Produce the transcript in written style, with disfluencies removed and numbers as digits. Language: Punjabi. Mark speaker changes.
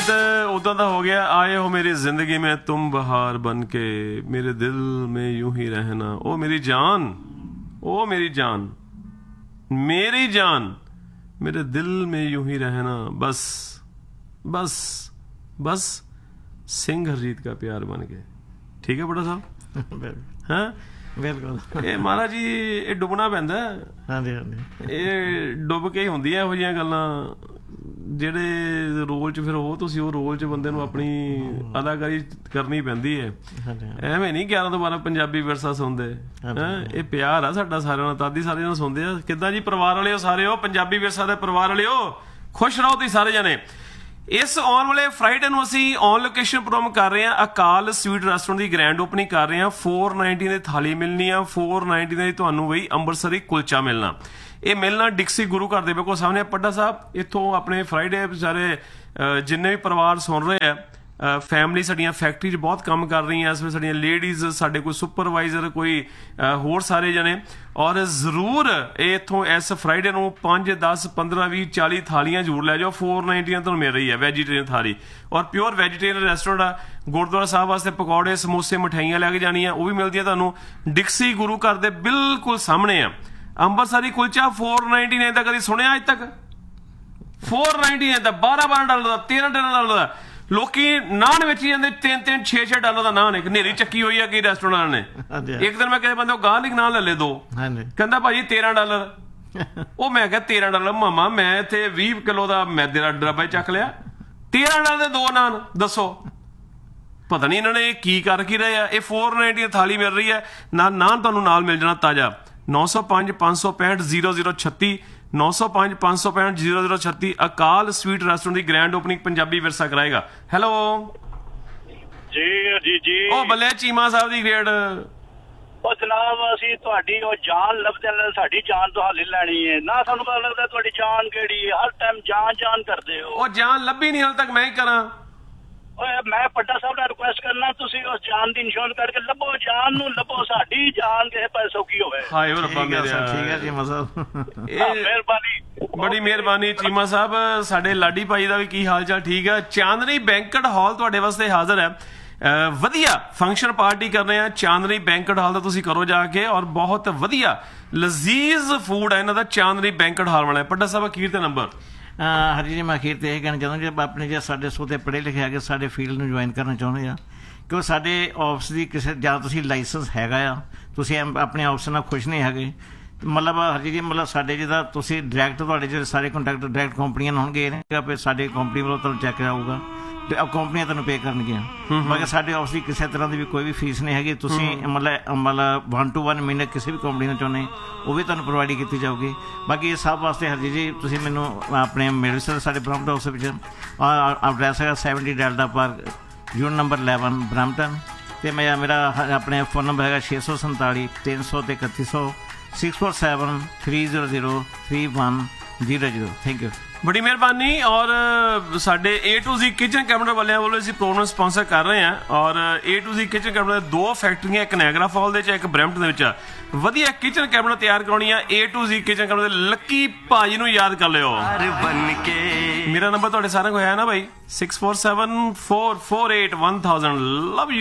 Speaker 1: गीत उदा दा हो गया। आए हो मेरी जिंदगी में तुम बहार बन के, मेरे दिल में यूं ही रहना। ओ मेरी जान, ओ मेरी जान, मेरी जान, मेरे दिल में यूं ही रहना। बस बस बस सिंह हरजीत का प्यार बन के। ठीक है बड़ा साहब? हाँ
Speaker 2: ਬਿਲਕੁਲ
Speaker 1: ਇਹ ਮਹਾਰਾਜ ਜੀ ਇਹ ਡੁੱਬਣਾ ਪੈਂਦਾ।
Speaker 2: ਹਾਂਜੀ ਹਾਂਜੀ
Speaker 1: ਇਹ ਡੁੱਬ ਕੇ ਹੀ ਹੁੰਦੀਆਂ ਇਹੋ ਜਿਹੀਆਂ ਗੱਲਾਂ। ਜਿਹੜੇ ਰੋਲ 'ਚ ਫਿਰ ਉਹ ਤੁਸੀਂ ਉਹ ਰੋਲ 'ਚ ਬੰਦੇ ਨੂੰ ਆਪਣੀ ਅਦਾਕਾਰੀ ਕਰਨੀ ਪੈਂਦੀ ਹੈ। ਐਵੇਂ ਨਹੀਂ 11 ਤੋਂ 12 ਪੰਜਾਬੀ ਵਿਰਸਾ ਸੁਣਦੇ। ਇਹ ਪਿਆਰ ਆ ਸਾਡਾ ਸਾਰਿਆਂ ਨਾਲ, ਤਾਦੀ ਸਾਰੇ ਨਾਲ ਸੁਣਦੇ ਆ। ਕਿੱਦਾਂ ਜੀ ਪਰਿਵਾਰ ਵਾਲਿਓ ਸਾਰੇ? ਉਹ ਪੰਜਾਬੀ ਵਿਰਸਾ ਦੇ ਪਰਿਵਾਰ ਵਾਲਿਓ ਖੁਸ਼ ਰਹੋ ਤੁਸੀਂ ਸਾਰੇ ਜਣੇ। ਇਸ ਆਉਣ ਵਾਲੇ ਫਰਾਈਡੇ ਨੂੰ ਅਸੀਂ ਔਨ ਲੋਕੇਸ਼ਨ ਪ੍ਰੋਗਰਾਮ ਕਰ ਰਹੇ ਹਾਂ। ਅਕਾਲ ਸਵੀਟ ਰੈਸਟੋਰੈਂਟ ਦੀ ਗ੍ਰੈਂਡ ਓਪਨਿੰਗ ਕਰ ਰਹੇ ਹਾਂ। 490 ਦੀ ਥਾਲੀ ਮਿਲਣੀ ਆ, 490 ਦੀ ਤੁਹਾਨੂੰ ਬਈ ਅੰਮ੍ਰਿਤਸਰੀ ਕੁਲਚਾ ਮਿਲਣਾ। ਇਹ ਮਿਲਣਾ ਡਿਕਸੀ ਗੁਰੂ ਘਰ ਦੇ ਬਿਲਕੁਲ ਸਾਹਮਣੇ। ਪੱਡਾ ਸਾਹਿਬ ਇੱਥੋਂ ਆਪਣੇ ਫਰਾਈਡੇ ਸਾਰੇ ਜਿੰਨੇ ਵੀ ਪਰਿਵਾਰ ਸੁਣ ਰਹੇ ਆ, ਫੈਮਿਲੀ ਸਾਡੀਆਂ ਫੈਕਟਰੀ 'ਚ ਬਹੁਤ ਕੰਮ ਕਰ ਰਹੀਆਂ ਇਸ ਵੇਲੇ, ਸਾਡੀਆਂ ਲੇਡੀਜ਼, ਸਾਡੇ ਕੋਈ ਸੁਪਰਵਾਈਜ਼ਰ, ਕੋਈ ਹੋਰ ਸਾਰੇ ਜਣੇ। ਔਰ ਜ਼ਰੂਰ ਇਹ ਇੱਥੋਂ ਇਸ ਫਰਾਈਡੇ ਨੂੰ 5, 10, 15, 20, 40 ਥਾਲੀਆਂ ਜ਼ਰੂਰ ਲੈ ਜਾਓ। 490 ਤੁਹਾਨੂੰ ਮਿਲ ਰਹੀ ਹੈ ਵੈਜੀਟੇਰੀਅਨ ਥਾਲੀ, ਔਰ ਪਿਓਰ ਵੈਜੀਟੇਰੀਅਨ ਰੈਸਟੋਰੈਂਟ ਆ। ਗੁਰਦੁਆਰਾ ਸਾਹਿਬ ਵਾਸਤੇ ਪਕੌੜੇ, ਸਮੋਸੇ, ਮਠਿਆਈਆਂ ਲੈ ਕੇ ਜਾਣੀਆਂ, ਉਹ ਵੀ ਮਿਲਦੀਆਂ ਤੁਹਾਨੂੰ ਡਿਕਸੀ ਗੁਰੂ ਘਰ ਦੇ ਬਿਲਕੁਲ ਸਾਹਮਣੇ ਆ। ਅੰਮ੍ਰਿਤਸਰੀ ਕੁਲਚਾ 499 ਦਾ ਕਦੀ ਸੁਣਿਆ ਅੱਜ ਤੱਕ? 499 ਦਾ, $12 ਦਾ, $13 ਦਾ। ਲੋਕੀ ਨਾਨ ਵੇਚੀ ਜਾਂਦੇ $3, $6 ਦਾ ਨਾਨ। ਇੱਕ ਨੇਰੀ ਚੱਕੀ ਹੋਈ ਆ ਕਈ ਰੈਸਟੋਰੈਂਟਾਂ ਨੇ। ਇੱਕ ਦਿਨ ਮੈਂ ਕਿਸੇ ਬੰਦੇ ਗਾਰਲਿਕ ਨਾਨ ਲੈ ਲੇ 2, ਕਹਿੰਦਾ ਭਾਜੀ $13। ਉਹ ਮੈਂ ਕਿਹਾ $13 ਮਾਮਾ, ਮੈਂ ਇੱਥੇ 20 ਕਿਲੋ ਦਾ ਮੈਦੇ ਦਾ ਡੱਬਾ ਚੱਕ ਲਿਆ, $13 ਦੇ 2 ਨਾਨ। ਦੱਸੋ ਪਤਾ ਨਹੀਂ ਇਹਨਾਂ ਨੇ ਕੀ ਕਰ ਕੀ ਰਹੇ ਆ। ਇਹ 490 ਦੀ ਥਾਲੀ ਮਿਲ ਰਹੀ ਹੈ ਨਾਲ, ਨਾਨ ਤੁਹਾਨੂੰ ਨਾਲ ਮਿਲ ਜਾਣਾ ਤਾਜ਼ਾ। 905 565 0036, 905 565 0036। ਅਕਾਲ ਸਵੀਟ ਰੈਸਟੋਰੈਂਟ ਦੀ ਗ੍ਰੈਂਡ ਓਪਨਿੰਗ ਪੰਜਾਬੀ ਵਿਰਸਾ ਕਰਾਏਗਾ। ਹੈਲੋ
Speaker 3: ਜੀ ਜੀ ਜੀ।
Speaker 1: ਉਹ ਬੱਲੇ ਚੀਮਾ ਸਾਹਿਬ ਦੀ ਗ੍ਰੇਡ।
Speaker 3: ਉਹ ਜਨਾਬ ਅਸੀਂ ਤੁਹਾਡੀ ਉਹ ਜਾਨ ਲੱਭਦੇ ਨੇ, ਸਾਡੀ ਜਾਨ ਤੋਂ ਹਾਲੇ ਲੈਣੀ ਹੈ ਨਾ। ਸਾਨੂੰ ਪਤਾ ਲੱਗਦਾ ਤੁਹਾਡੀ ਜਾਨ ਕਿਹੜੀ ਹੈ। ਹਰ ਟਾਈਮ ਜਾਨ ਜਾਨ ਕਰਦੇ ਹੋ।
Speaker 1: ਉਹ ਜਾਨ ਲੱਭੀ ਨਹੀਂ ਹਾਲੇ ਤੱਕ, ਮੈਂ ਹੀ ਕਰਾਂ।
Speaker 3: ਓਏ ਮੈਂ ਪੱਡਾ ਸਾਹਿਬ ਨਾਲ ਰਿਕੁਐਸਟ ਕਰਨਾ, ਤੁਸੀਂ ਉਸ ਜਾਨ ਦੀ ਇੰਸ਼ੋਰੈਂਸ ਕਰਕੇ ਲੱਭੋ, ਜਾਨ ਨੂੰ ਲੱਭੋ। ਸਾਡੀ ਜਾਨ ਕਿਸੇ ਪਾਸੇ ਸੌਖੀ ਹੋਵੇ।
Speaker 1: ਹਾਏ ਓ ਰੱਬਾ ਮੇਰੇ।
Speaker 2: ਠੀਕ ਹੈ ਚੀਮਾ ਸਾਹਿਬ,
Speaker 3: ਮਿਹਰਬਾਨੀ,
Speaker 1: ਬੜੀ ਮਿਹਰਬਾਨੀ ਚੀਮਾ ਸਾਹਿਬ। ਸਾਡੇ ਲਾਡੀ ਭਾਈ ਦਾ ਵੀ ਕੀ ਹਾਲ ਚਾਲ? ਠੀਕ ਹੈ। ਚਾਂਦਨੀ ਬੈਂਕਟ ਹਾਲ ਤੁਹਾਡੇ ਵਾਸਤੇ ਹਾਜ਼ਰ ਹੈ। ਵਧੀਆ ਫੰਕਸ਼ਨ ਪਾਰਟੀ ਕਰ ਰਹੇ ਆ ਚਾਂਦਨੀ ਬੈਂਕਟ ਹਾਲ ਦਾ, ਤੁਸੀਂ ਕਰੋ ਜਾ ਕੇ। ਔਰ ਬਹੁਤ ਵਧੀਆ ਲਜ਼ੀਜ਼ ਫੂਡ ਹੈ ਇਹਨਾਂ ਦਾ ਚਾਂਦਨੀ ਬੈਂਕਟ ਹਾਲ ਵਾਲਾ। ਪੱਡਾ ਸਾਹਿਬ ਅਖੀਰ ਤੇ ਨੰਬਰ।
Speaker 2: ਹਰੀ ਜੀ ਮੈਂ ਅਖੀਰ ਤੇ ਇਹ ਕਹਿਣਾ ਚਾਹੁੰਦਾ ਜੇ ਆਪਣੇ ਜੇ ਸਾਡੇ ਸੋਤੇ ਪੜ੍ਹੇ ਲਿਖੇ ਹੈਗੇ ਸਾਡੇ ਫੀਲਡ ਨੂੰ ਜੁਆਇਨ ਕਰਨਾ ਚਾਹੁੰਦੇ ਆ, ਕਿਉਂ ਸਾਡੇ ਆਫਿਸ ਦੀ ਕਿਸੇ ਜਾਂ ਤੁਸੀਂ ਲਾਇਸੈਂਸ ਹੈਗਾ ਆ, ਤੁਸੀਂ ਆਪਣੇ ਆਫਿਸ ਨਾਲ ਖੁਸ਼ ਨਹੀਂ ਹੈਗੇ, ਮਤਲਬ ਹਰੀ ਜੀ ਮਤਲਬ ਸਾਡੇ ਜਿੱਦਾਂ ਤੁਸੀਂ ਡਾਇਰੈਕਟ ਤੁਹਾਡੇ ਜਿਹੜੇ ਸਾਰੇ ਕੰਟੈਕਟ ਡਾਇਰੈਕਟ ਕੰਪਨੀਆਂ ਨਾਲ ਹੋਣਗੇ ਨੇ, ਫਿਰ ਸਾਡੇ ਕੰਪਨੀ ਵੱਲੋਂ ਤੁਹਾਨੂੰ ਚੈੱਕ ਆਊਗਾ ਤੇ ਕੰਪਨੀਆਂ ਤੁਹਾਨੂੰ ਪੇ ਕਰਨਗੀਆਂ। ਮਗਰ ਸਾਡੇ ਆਫਿਸ ਦੀ ਕਿਸੇ ਤਰ੍ਹਾਂ ਦੀ ਵੀ ਕੋਈ ਵੀ ਫੀਸ ਨਹੀਂ ਹੈਗੀ। ਤੁਸੀਂ ਮਤਲਬ 1 to 1 ਮਹੀਨੇ ਕਿਸੇ ਵੀ ਕੰਪਨੀ ਨੂੰ ਚਾਹੁੰਦੇ ਉਹ ਵੀ ਤੁਹਾਨੂੰ ਪ੍ਰੋਵਾਈਡ ਕੀਤੀ ਜਾਊਗੀ। ਬਾਕੀ ਇਹ ਸਭ ਵਾਸਤੇ ਹਰਜੀ ਜੀ ਤੁਸੀਂ ਮੈਨੂੰ ਆਪਣੇ ਮਿਲ ਸਕਦੇ ਸਾਡੇ ਬ੍ਰਹਮਪੁਰ ਹਾਊਸ ਵਿੱਚ। ਐਡਰੈਸ ਹੈਗਾ 70 ਡੈਲਟਾ ਪਾਰਕ, ਯੂਨਿਟ ਨੰਬਰ 11 ਬ੍ਰਹਮਪਟਨ। ਅਤੇ ਮੇਰਾ ਆਪਣੇ ਫੋਨ ਨੰਬਰ ਹੈਗਾ 647 300 ਤੇ 3100, 647 300 3100। ਥੈਂਕ ਯੂ,
Speaker 1: ਬੜੀ ਮਿਹਰਬਾਨੀ। ਔਰ ਸਾਡੇ A to Z kitchen cabinet ਵਾਲਿਆਂ ਵੱਲੋਂ ਅਸੀਂ ਪ੍ਰੋਗਰਾਮ ਸਪਾਂਸਰ ਕਰ ਰਹੇ ਹਾਂ। ਔਰ A to Z kitchen cabinet ਦੇ 2 ਫੈਕਟਰੀਆਂ, ਇੱਕ ਨਾਇਗਰਾ ਫਾਲ ਦੇ 'ਚ, ਇੱਕ ਬ੍ਰੈਂਪਟਨ ਦੇ ਵਿੱਚ। ਵਧੀਆ ਕਿਚਨ ਕੈਬਨਿਟ ਤਿਆਰ ਕਰਾਉਣੀ ਆ A to Z kitchen cabinet ਦੇ ਲੱਕੀ ਭਾਜੀ ਨੂੰ ਯਾਦ ਕਰ ਲਿਓ। ਮੇਰਾ ਨੰਬਰ ਤੁਹਾਡੇ ਸਾਰਿਆਂ ਕੋਲ ਹੈ ਨਾ ਭਾਈ, 6474481000। Love you.